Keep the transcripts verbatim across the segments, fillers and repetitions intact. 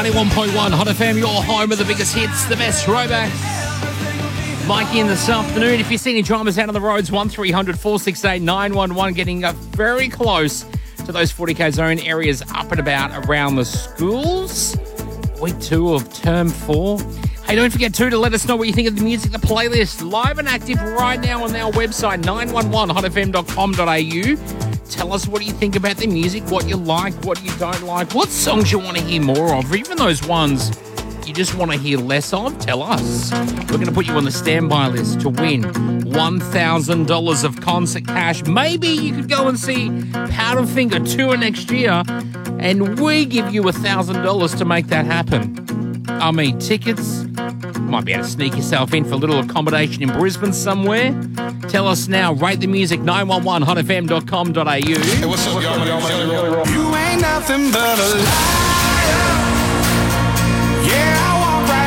ninety-one point one Hot F M, your home of the biggest hits, the best throwbacks. Mikey in this afternoon. If you see any dramas out on the roads, one three hundred four six eight nine one one, getting uh, very close to those forty K zone areas up and about around the schools. Week two of term four. Hey, don't forget too to let us know what you think of the music, the playlist, live and active right now on our website, nine one one hot f m dot com dot a u. Tell us what you think about the music, what you like, what you don't like, what songs you want to hear more of, or even those ones you just want to hear less of. Tell us. We're going to put you on the standby list to win one thousand dollars of concert cash. Maybe you could go and see Powderfinger tour next year, and we give you one thousand dollars to make that happen. I mean, tickets. Might be able to sneak yourself in for a little accommodation in Brisbane somewhere. Tell us now. Rate the music, nine one one hot f m dot com dot a u. Hey, what's up, y'all? You ain't nothing but a liar. Yeah, I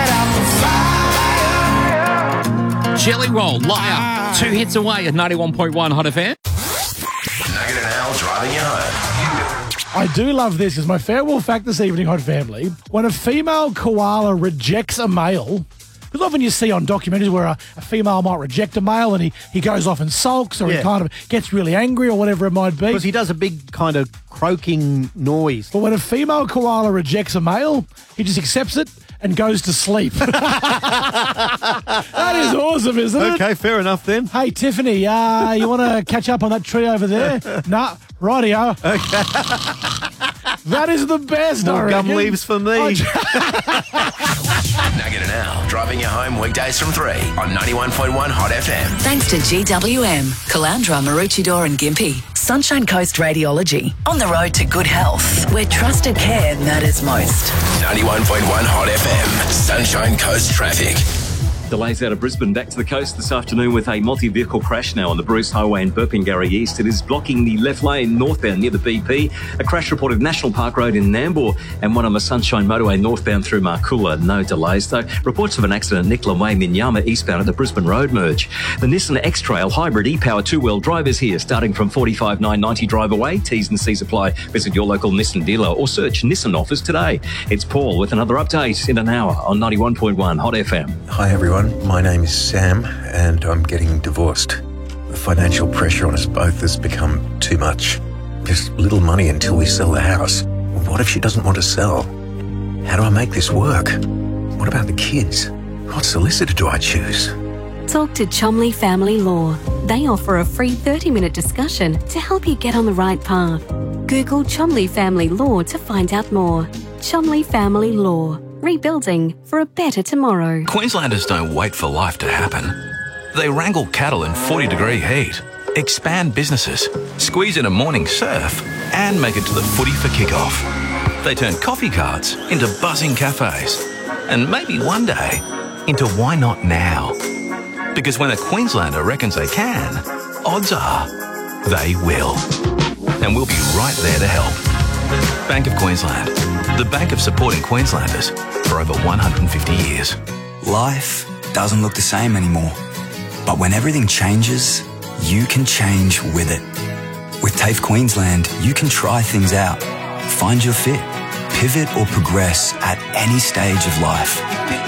walk right out the fire. Jelly Roll, Liar. Two hits away at ninety-one point one Hot F M. Nugget and Al driving you home. I do love this. It's my farewell fact this evening, Hot Family. When a female koala rejects a male, because often you see on documentaries where a, a female might reject a male and he, he goes off and sulks, or Yeah. he kind of gets really angry or whatever it might be. Because he does a big kind of croaking noise. But when a female koala rejects a male, he just accepts it and goes to sleep. That is awesome, isn't it? Okay, fair enough then. Hey, Tiffany, uh, you want to catch up on that tree over there? Nah, rightio. Okay. That is the best, I More reckon. gum leaves for me. Nugget and Al driving you home weekdays from three on ninety-one point one Hot F M. Thanks to G W M, Caloundra, Maroochydore and Gympie. Sunshine Coast Radiology. On the road to good health, where trusted care matters most. ninety-one point one Hot F M. Sunshine Coast traffic. Delays out of Brisbane back to the coast this afternoon with a multi-vehicle crash now on the Bruce Highway in Burpengary East. It is blocking the left lane northbound near the B P. A crash reported National Park Road in Nambour and one on the Sunshine Motorway northbound through Marcoola. No delays though. Reports of an accident at Nicola Way, Minyama eastbound at the Brisbane Road merge. The Nissan X-Trail Hybrid e-Power two-wheel drive is here starting from forty-five nine ninety drive away. T's and C's apply. Visit your local Nissan dealer or search Nissan offers today. It's Paul with another update in an hour on ninety-one point one Hot F M. Hi everyone, my name is Sam and I'm getting divorced. The financial pressure on us both has become too much. There's little money until we sell the house. What if she doesn't want to sell? How do I make this work? What about the kids? What solicitor do I choose? Talk to Chomley Family Law. They offer a free thirty minute discussion to help you get on the right path. Google Chomley Family Law to find out more. Chomley Family Law. Rebuilding for a better tomorrow. Queenslanders don't wait for life to happen. They wrangle cattle in forty degree heat, expand businesses, squeeze in a morning surf, and make it to the footy for kickoff. They turn coffee carts into buzzing cafes, and maybe one day into why not now? Because when a Queenslander reckons they can, odds are they will. And we'll be right there to help. Bank of Queensland, the bank of supporting Queenslanders for over one hundred fifty years. Life doesn't look the same anymore. But when everything changes, you can change with it. With TAFE Queensland, you can try things out, find your fit, pivot or progress at any stage of life.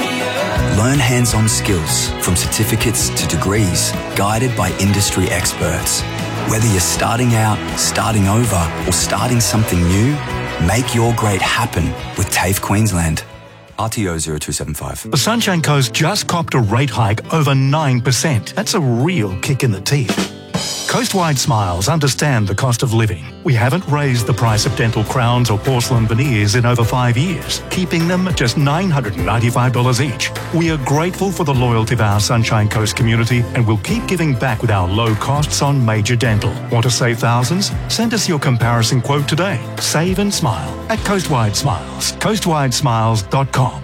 Learn hands-on skills from certificates to degrees, guided by industry experts. Whether you're starting out, starting over, or starting something new, make your great happen with TAFE Queensland. R T O zero two seven five. The Sunshine Coast just copped a rate hike over nine percent. That's a real kick in the teeth. Coastwide Smiles understand the cost of living. We haven't raised the price of dental crowns or porcelain veneers in over five years, keeping them at just nine hundred ninety-five dollars each. We are grateful for the loyalty of our Sunshine Coast community and will keep giving back with our low costs on major dental. Want to save thousands? Send us your comparison quote today. Save and smile at Coastwide Smiles. coastwide smiles dot com.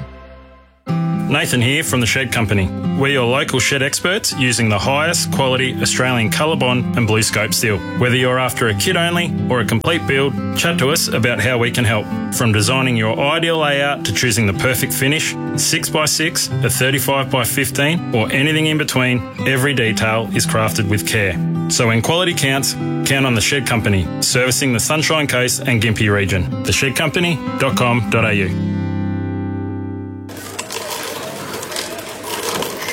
Nathan here from The Shed Company. We're your local shed experts using the highest quality Australian Colorbond and Blue Scope steel. Whether you're after a kit only or a complete build, chat to us about how we can help. From designing your ideal layout to choosing the perfect finish, six by six, a thirty-five by fifteen or anything in between, every detail is crafted with care. So when quality counts, count on The Shed Company, servicing the Sunshine Coast and Gympie region. the shed company dot com dot a u.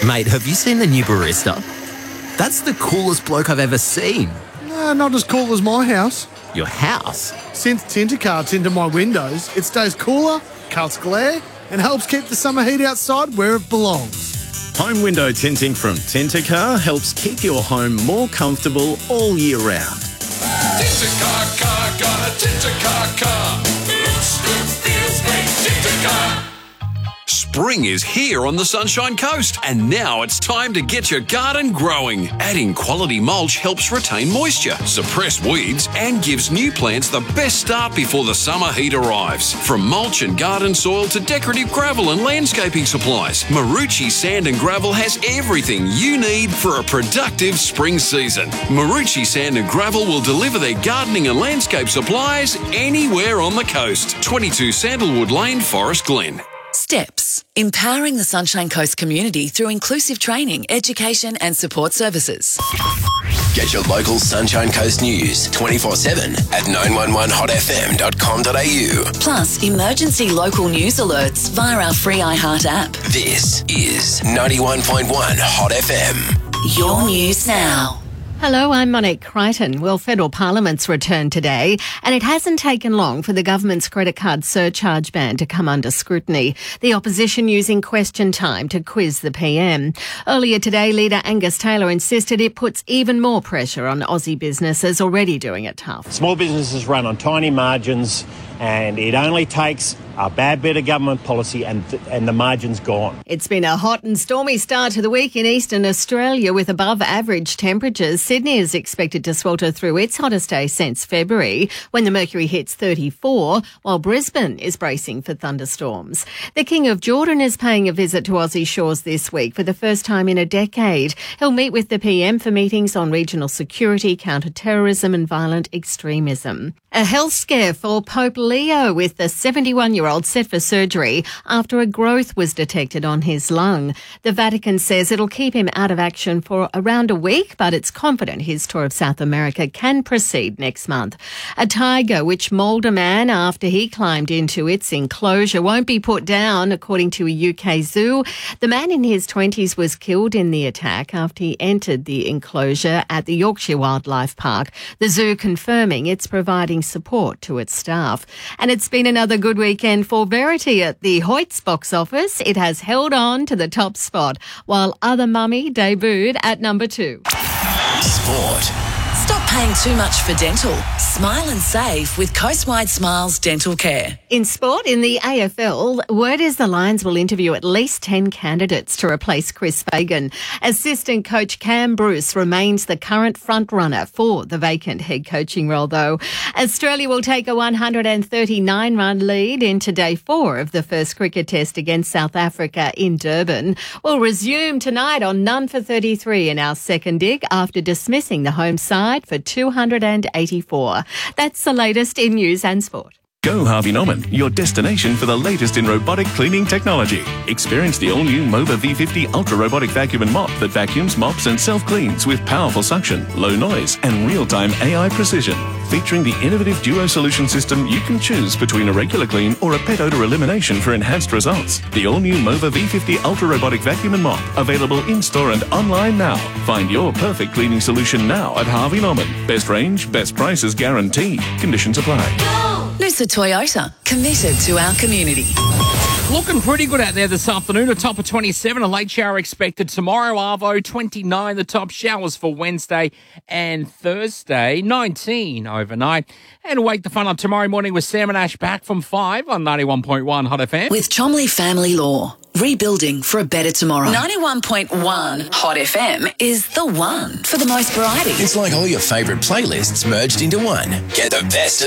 Mate, have you seen the new barista? That's the coolest bloke I've ever seen. Uh, not as cool as my house. Your house? Since Tintercar tinted my windows, it stays cooler, cuts glare, and helps keep the summer heat outside where it belongs. Home window tinting from Tintercar helps keep your home more comfortable all year round. Tintercar car, got a Tintercar car. Looks good, feels great, Tintercar. Spring is here on the Sunshine Coast, and now it's time to get your garden growing. Adding quality mulch helps retain moisture, suppress weeds, and gives new plants the best start before the summer heat arrives. From mulch and garden soil to decorative gravel and landscaping supplies, Marucci Sand and Gravel has everything you need for a productive spring season. Marucci Sand and Gravel will deliver their gardening and landscape supplies anywhere on the coast. twenty-two Sandalwood Lane, Forest Glen. Steps, empowering the Sunshine Coast community through inclusive training, education and support services. Get your local Sunshine Coast news twenty-four seven at nine one one hot f m dot com dot a u. Plus, emergency local news alerts via our free iHeart app. This is ninety-one point one Hot F M. Your news now. Hello, I'm Monique Crichton. Well, federal parliament's returned today, and it hasn't taken long for the government's credit card surcharge ban to come under scrutiny. The opposition using question time to quiz the P M. Earlier today, Leader Angus Taylor insisted it puts even more pressure on Aussie businesses already doing it tough. Small businesses run on tiny margins, and it only takes a bad bit of government policy and th- and the margin's gone. It's been a hot and stormy start to the week in eastern Australia with above average temperatures. Sydney is expected to swelter through its hottest day since February when the mercury hits thirty-four, while Brisbane is bracing for thunderstorms. The King of Jordan is paying a visit to Aussie shores this week for the first time in a decade. He'll meet with the P M for meetings on regional security, counter-terrorism and violent extremism. A health scare for Pope Leo with the seventy-one-year-old set for surgery after a growth was detected on his lung. The Vatican says it'll keep him out of action for around a week, but it's confident his tour of South America can proceed next month. A tiger which mauled a man after he climbed into its enclosure won't be put down, according to a U K zoo. The man in his twenties was killed in the attack after he entered the enclosure at the Yorkshire Wildlife Park. The zoo confirming it's providing support to its staff. And it's been another good weekend for Verity at the Hoyts box office. It has held on to the top spot, while Other Mummy debuted at number two. Sport. Stop paying too much for dental. Smile and save with Coastwide Smiles Dental Care. In sport, in the A F L, word is the Lions will interview at least ten candidates to replace Chris Fagan. Assistant coach Cam Bruce remains the current front-runner for the vacant head coaching role, though. Australia will take a one hundred thirty-nine run lead into day four of the first cricket test against South Africa in Durban. We'll resume tonight on None for thirty-three in our second dig after dismissing the home side for two hundred eighty-four. That's the latest in news and sport. Go Harvey Norman, your destination for the latest in robotic cleaning technology. Experience the all-new Mova V fifty Ultra Robotic Vacuum and Mop that vacuums, mops and self-cleans with powerful suction, low noise and real-time A I precision. Featuring the innovative Duo solution system, you can choose between a regular clean or a pet odor elimination for enhanced results. The all-new Mova V fifty Ultra Robotic Vacuum and Mop, available in-store and online now. Find your perfect cleaning solution now at Harvey Norman. Best range, best prices guaranteed. Conditions apply. Noosa Toyota, committed to our community. Looking pretty good out there this afternoon. A top of twenty-seven, a late shower expected tomorrow. Arvo, twenty-nine, the top showers for Wednesday and Thursday. nineteen overnight. And wake the fun up tomorrow morning with Sam and Ash back from five on ninety-one point one Hot F M. With Chomley Family Law, rebuilding for a better tomorrow. ninety-one point one Hot F M is the one for the most variety. It's like all your favourite playlists merged into one. Get the best of